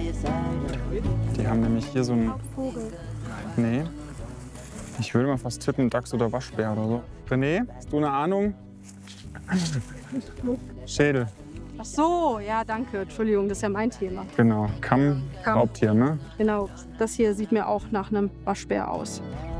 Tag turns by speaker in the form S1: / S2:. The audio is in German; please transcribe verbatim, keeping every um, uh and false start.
S1: Die haben nämlich hier so ein...
S2: Vogel.
S1: Nee. Ich würde mal fast tippen, Dachs oder Waschbär oder so. René, hast du eine Ahnung? Schädel.
S2: Ach so, ja, danke. Entschuldigung, das ist ja mein Thema.
S1: Genau. Kamm,
S2: Kamm.
S1: Raubtier, ne?
S2: Genau, das hier sieht mir auch nach einem Waschbär aus.